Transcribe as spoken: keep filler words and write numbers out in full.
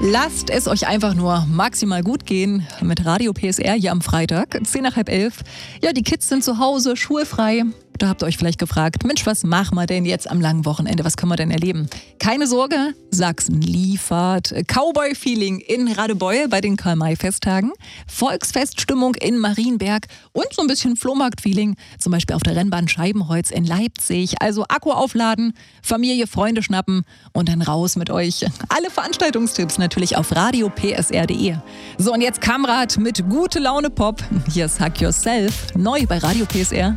Lasst es euch einfach nur maximal gut gehen mit Radio P S R hier am Freitag, zehn nach halb elf. Ja, die Kids sind zu Hause, schulfrei. Da habt ihr euch vielleicht gefragt, Mensch, was machen wir denn jetzt am langen Wochenende? Was können wir denn erleben? Keine Sorge, Sachsen liefert. Cowboy-Feeling in Radebeul bei den Karl-May-Festtagen. Volksfeststimmung in Marienberg und so ein bisschen Flohmarkt-Feeling, zum Beispiel auf der Rennbahn Scheibenholz in Leipzig. Also Akku aufladen, Familie, Freunde schnappen und dann raus mit euch. Alle Veranstaltungstipps natürlich auf radio p s r punkt d e. So, und jetzt Kamrat mit Gute Laune Pop. Hier ist Hack Yourself, neu bei Radio P S R.